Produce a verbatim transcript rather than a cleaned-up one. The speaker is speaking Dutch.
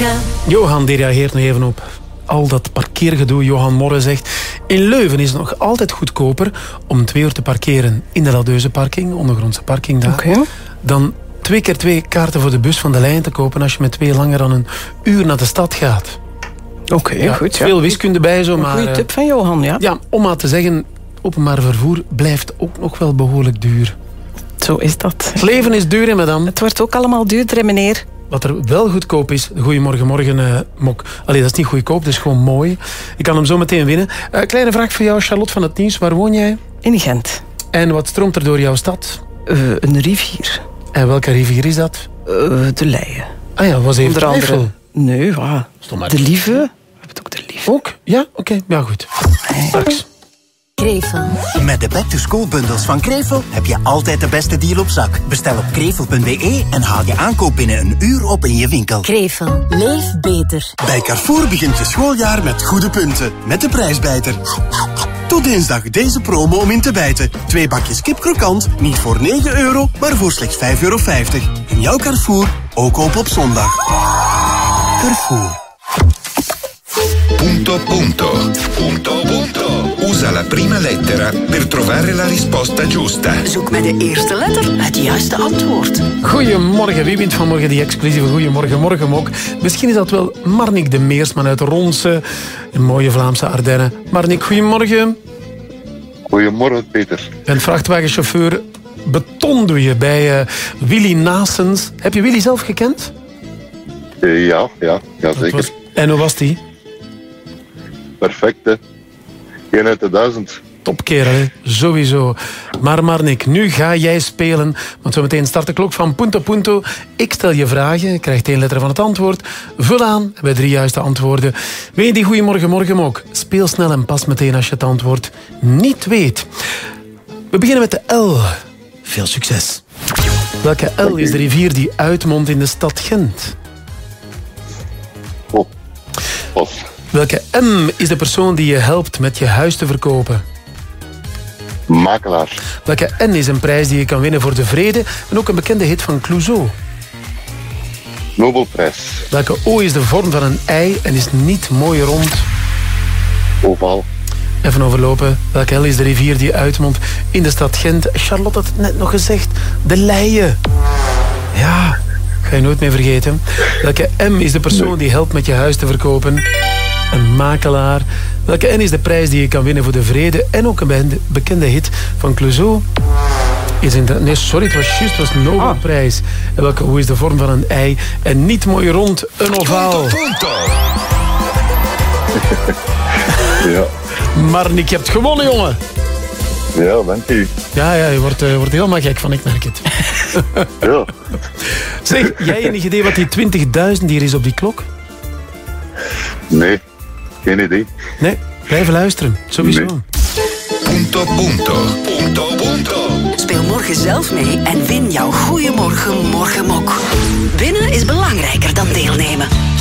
Morgen. Johan die reageert nog even op al dat parkeergedoe. Johan Morre zegt: in Leuven is het nog altijd goedkoper om twee uur te parkeren in de Ladeuze parking, ondergrondse parking daar, okay. dan twee keer twee kaarten voor de bus van de lijn te kopen als je met twee langer dan een uur naar de stad gaat. Oké, okay, ja, goed. Ja. Veel wiskunde bij zo, een maar... goede tip van Johan, ja. Ja, om maar te zeggen, openbaar vervoer blijft ook nog wel behoorlijk duur. Zo is dat. Het leven is duur, hè, madame? Het wordt ook allemaal duurder, meneer. Wat er wel goedkoop is, de Goeiemorgen Morgen uh, mok. Allee, dat is niet goedkoop, dat is gewoon mooi. Ik kan hem zo meteen winnen. Uh, kleine vraag voor jou, Charlotte van het Nieuws. Waar woon jij? In Gent. En wat stroomt er door jouw stad? Uh, een rivier. En welke rivier is dat? Uh, de Leie. Ah ja, was even Onder andere. Nee, wat? De Lieve. We hebben ook de Lieve. Ook? Ja? Oké, okay. Ja goed. Hey. Straks. Krevel. Met de back-to-school-bundels van Krevel heb je altijd de beste deal op zak. Bestel op krevel punt b e en haal je aankoop binnen een uur op in je winkel. Krevel. Leef beter. Bij Carrefour begint je schooljaar met goede punten. Met de prijsbijter. Tot dinsdag deze promo om in te bijten. Twee bakjes kip krokant, niet voor negen euro, maar voor slechts vijf euro vijftig. In jouw Carrefour, ook open op zondag. Carrefour. Punto punto. Punto punto. Usa la prima lettera per trovare la risposta giusta. Zoek met de eerste letter het juiste antwoord. Goedemorgen. Wie wint vanmorgen die exclusieve Goedemorgen Morgenmok? Misschien is dat wel Marnik de Meersman uit Ronse, een mooie Vlaamse Ardennen. Marnik, goedemorgen. Goedemorgen, Peter. Je bent vrachtwagenchauffeur. Beton doe je bij uh, Willy Nasens. Heb je Willy zelf gekend? Uh, ja, ja, ja zeker. Was... En hoe was die? Perfect, hè. Geen uit de duizend. Topkerel, hè? Sowieso. Maar Marnik, nu ga jij spelen. Want zo meteen start de klok van Punto Punto. Ik stel je vragen, je krijgt één letter van het antwoord. Vul aan bij drie juiste antwoorden. Weet je die Goeiemorgen Morgen ook? Speel snel en pas meteen als je het antwoord niet weet. We beginnen met de L. Veel succes. Welke L is de rivier die uitmondt in de stad Gent? Oh, pas. Welke M is de persoon die je helpt met je huis te verkopen? Makelaar. Welke N is een prijs die je kan winnen voor de vrede en ook een bekende hit van Clouseau? Nobelprijs. Welke O is de vorm van een ei en is niet mooi rond? Ovaal. Even overlopen. Welke L is de rivier die uitmondt in de stad Gent? Charlotte had het net nog gezegd. De Leie. Ja, ga je nooit meer vergeten. Welke M is de persoon die helpt met je huis te verkopen? Een makelaar. Welke N is de prijs die je kan winnen voor de vrede en ook een bekende hit van Clouseau? Is in de... Nee, sorry, het was juist, het was een Nobelprijs. En welke O is de vorm van een ei en niet mooi rond, een ovaal? Punto, punto. Ja. Marnik, je hebt gewonnen, jongen. Ja, dank u. Ja, ja, je wordt, uh, wordt helemaal gek van, ik merk het. Ja. Zeg, jij enig idee wat die twintigduizend hier is op die klok? Nee, geen idee. Nee, blijf luisteren, sowieso. Nee. Punto punto. Punto punto. Speel morgen zelf mee en win jouw Goeiemorgen Morgenmok. Winnen is belangrijker dan deelnemen.